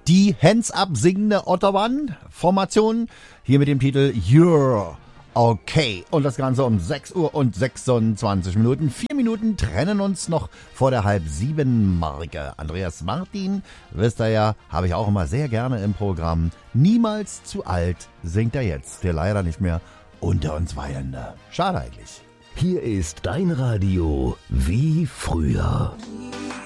Die Hands-Up singende Otterwan-Formation. Hier mit dem Titel You're Okay. Und das Ganze um 6 Uhr und 26 Minuten. 4 Minuten trennen uns noch vor der 6:30-Marke. Andreas Martin, wisst ihr ja, habe ich auch immer sehr gerne im Programm. Niemals zu alt singt er jetzt. Der leider nicht mehr unter uns Weilende. Schade eigentlich. Hier ist dein Radio wie früher.